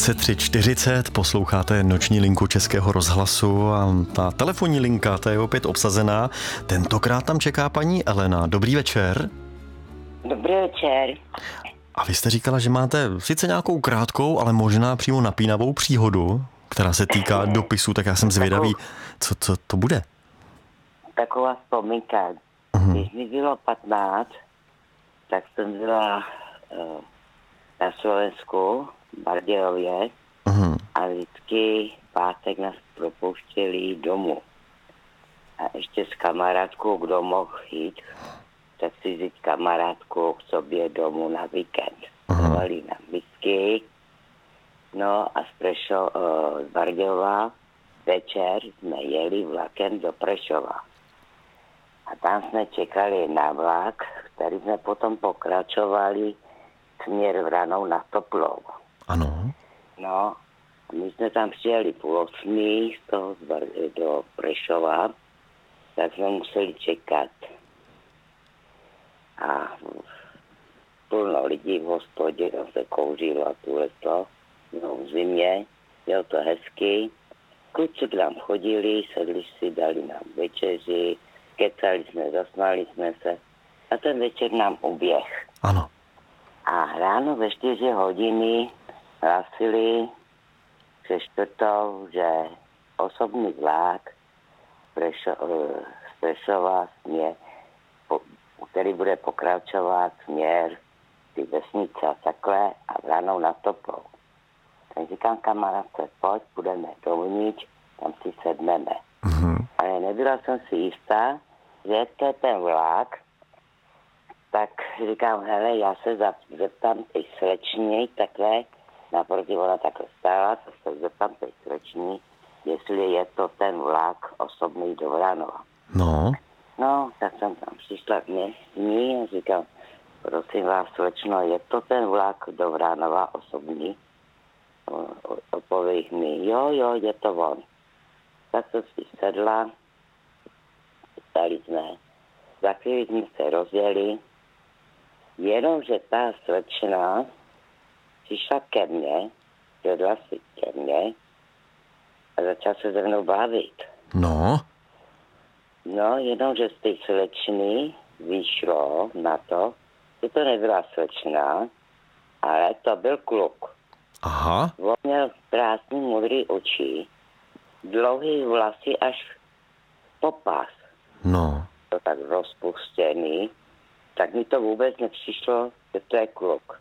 23:40, posloucháte noční linku Českého rozhlasu a ta telefonní linka, ta je opět obsazená. Tentokrát tam čeká paní Elena. Dobrý večer. Dobrý večer. A vy jste říkala, že máte sice nějakou krátkou, ale možná přímo napínavou příhodu, která se týká dopisu, tak já jsem zvědavý, co to bude. Taková vzpomínka. Když mi bylo 15, tak jsem byla na Slovensku, v Bardějově, a vždycky v pátek nás propouštěli domů. A ještě s kamarádkou, kdo mohl jít, tak si vzít kamarádku k sobě domů na víkend. Dávali na whisky, no a z Bardějova večer jsme jeli vlakem do Prešova. A tam jsme čekali na vlak, který jsme potom pokračovali směr Vranou na Toplou. Ano. No, a my jsme tam přijeli 7:30 z toho do Prešova, tak jsme museli čekat. A plno lidí v hospodě, tam se kouřilo a tuhleto, no v zimě, bylo to hezky. Kluci k nám chodili, sedli si, dali nám večeři, kecali jsme, zasmáli jsme se a ten večer nám uběh. Ano. A ráno ve 4 hodiny hlasili přes čtvrtou, že osobní vlak z Prešova směr, který bude pokračovat směr ty vesnice a takhle a Vranou na Toplou. Tak říkám kamarádce, pojď, půjdeme dovnitř, tam si sedneme. Ale nebyla jsem si jistá, že to je ten vlak, tak říkám, hele, já se zeptám tej slečně, takhle, naproti ona takhle stála, tak se zeptám tej slečně, jestli je to ten vlak osobný do Vranova. No, tak jsem tam přišla k ní a říkám, prosím vás, slečno, je to ten vlak do Vranova osobní? Odpověď mi, jo, je to on. Tak jsem si sedla, stali jsme, za chvíli jsme se rozjeli, jenomže ta slečna přišla ke mně, sedla si ke mně a začala se se mnou bavit. No, jenomže z té slečny vyšlo na to, že to nebyla slečna, ale to byl kluk. Aha. On měl krásný modrý oči, dlouhý vlasy až po pás. No. To tak rozpuštěný, tak mi to vůbec nepřišlo, že to je kluk.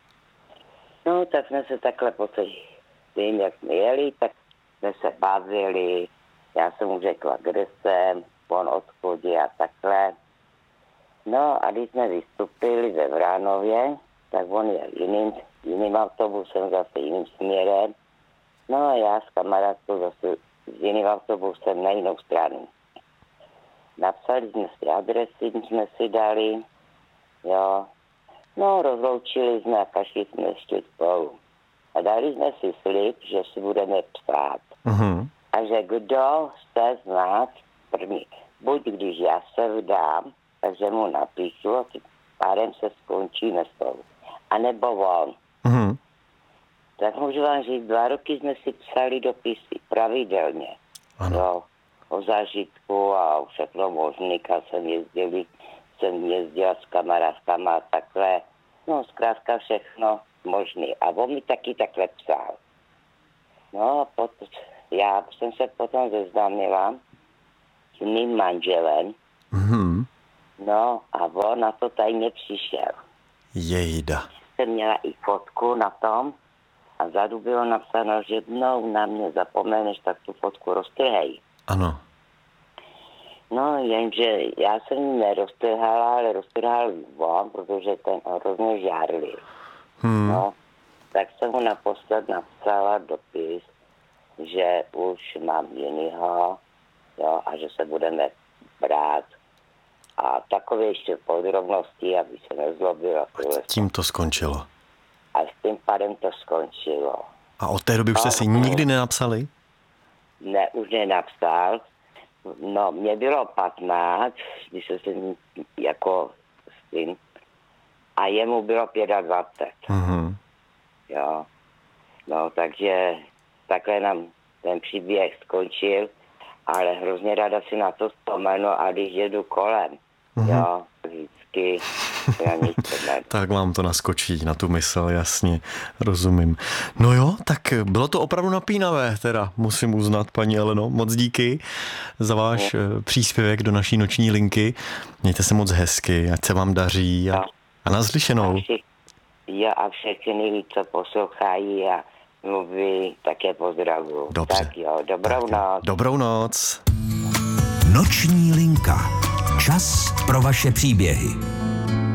No, tak jsme se takhle po tím, jak jsme jeli, tak jsme se bavili, já jsem mu řekla, kde jsem, on odchodí a takhle. No a když jsme vystupili ve Vránově, tak on jel jiným autobusem, zase jiným směrem. No a já s kamarádkou zase s jiným autobusem na jinou stranu. Napsali jsme si adresy, jsme si dali, jo. No, rozloučili jsme a každý jsme šli spolu. A dali jsme si slib, že si budeme psát. A že kdo chce znát první. Buď když já se vdám, takže mu napíšu a tím pádem se skončíme spolu. A nebo on. Tak můžu vám říct, 2 roky jsme si psali dopisy pravidelně. Ano. Jo, o zážitku a všechno možný, jsem jezdila s kamarádkama a takhle. No, zkrátka všechno možný. A on mi taky takhle psal. No a já jsem se potom seznámila s mým manželem. No a on na to tajně přišel. Jejda. Jsem měla i fotku na tom a vzadu bylo napsáno, že jednou na mě zapomeneš, tak tu fotku roztrhej. Ano. No, jenže já jsem ji neroztrhala, ale roztrhal on, protože ten hrozně žárlil. No, tak jsem mu naposled napsala dopis, že už mám jinýho, jo, a že se budeme brát. A takové ještě podrobnosti, aby se nezlobil. A tím to skončilo. A s tím pádem to skončilo. A od té doby už jste si nikdy nenapsali? Ne, už nenapsal. No, mě bylo 15, když jsem jako s tím. A jemu bylo 25. Jo. No, takže takhle nám ten příběh skončil, ale hrozně ráda si na to vzpomenu a když jedu kolem, jo, vždycky na nic vzpomenu. Tak vám to naskočí na tu mysl, jasně, rozumím. No jo, tak bylo to opravdu napínavé, teda musím uznat, paní Eleno, moc díky za váš příspěvek do naší noční linky. Mějte se moc hezky, ať se vám daří a naslyšenou. A všechny, co poslouchají a mluví, také pozdravuju. Dobře. Tak jo, dobrou noc. Dobrou noc. Noční linka. Čas pro vaše příběhy.